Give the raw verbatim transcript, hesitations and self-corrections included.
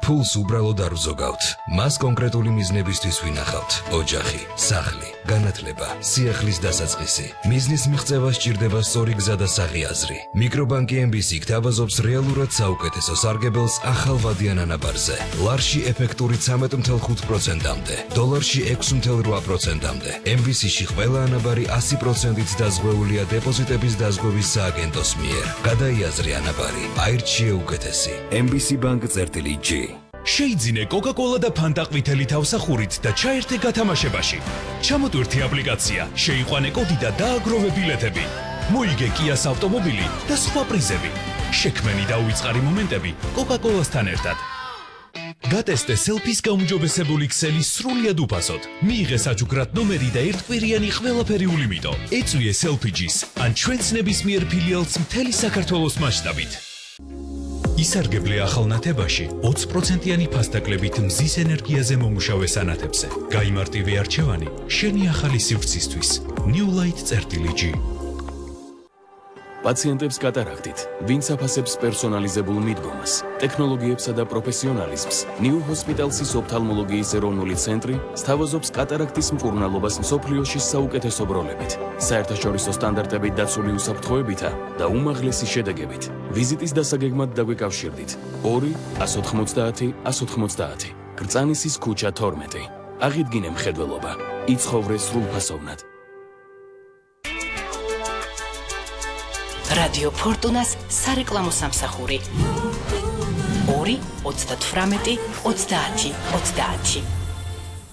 ფულს უბრალოდ არ ვზოგავთ. მას კონკრეტული მიზნებისთვის ვინახავთ. ოჯახი, სახლი, განათლება, სიახლის დასაწყისი. მიზნის მიღწევა სჭირდება სწორი გზა და საღი აზრი. მიკრობანკი ემ ბი სი გთავაზობს რეალურად საუკეთესო სარგებელს ახალ ვადიან ანაბარზე. ლარში ეფექტური ცამეტ ათი ხუთი პროცენტამდე, დოლარში ექვსი ათი რვა პროცენტამდე. ემ ბი სი-ში ყველა ანაბარი ასი პროცენტით დაზღვეულია დეპოზიტების დაზღვევის სააგენტოს მიერ. გადაიაზრე ანაბარი, აირჩიე უკეთესი. ემ ბი სი ბანკ წერტილი ჯი. შეიძინე კოკა-კოლა და ფანტა ყვითელი თავსახურით და ჩაერთე გათამაშებაში. ჩამოტვირთი აპლიკაცია, შეიყვანე კოდი და დააგროვე ბილეთები. მოიგე კიას ავტომობილი და სხვა პრიზები. შექმენი და უიწყარი მომენტები კოკა-კოლასთან ერთად. გატესტე სელფის გაუმჯობესებული ქსელი სრულიად უფასოდ. მიიღე საჩუქრად ნომერი და ერთკვირიანი ყველაფერი ულიმიტო. ეწვიე სელფიჯის ან ჩვენს ნებისმიერ ფილიალს მთელი საქართველოს მასშტაბით. ისარგებლე ახალ ნათებაში ოცი პროცენტიანი ფასდაკლებით მზის ენერგიაზე მომუშავე სანათებზე. გაიმარტივე არჩევანი შენი ახალი სივრცისთვის. New Light წერტილი ჯი. პაციენტებს კატარაქტით, ვინც აფასებს პერსონალიზებულ მიდგომას, ტექნოლოგიებსა და პროფესიონალიზმს, New Hospital-ის ოფთალმოლოგიის ეროვნული ცენტრი სთავაზობს კატარაქტის მკურნალობას მსოფლიოში საუკეთესო ბროლებით, საერთაშორისო სტანდარტებით დაცული უსაფრთხოებითა და უმაღლესი შედეგებით. ვიზიტის დასაგეგმად დაგვიკავშირდით ორი ათას ოცდაათი ათას ოცდაათი, კრწანისის ქუჩა თორმეტი. აღიდგინე მხედველობა, იცხოვრე სრულფასოვნად. რადიო ფორტუნას სარეკლამო სამსახური ორი ოცდათვრამეტი ოცდაათი ოცდაათი